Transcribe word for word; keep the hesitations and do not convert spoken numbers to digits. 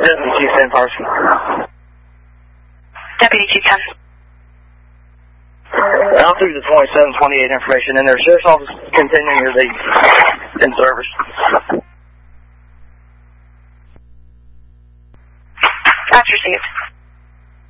Deputy Chief ten Parson. Deputy Chief ten. I'll do the twenty-seven twenty-eight information in there. Sheriff's Office continuing your lead in service. That's received.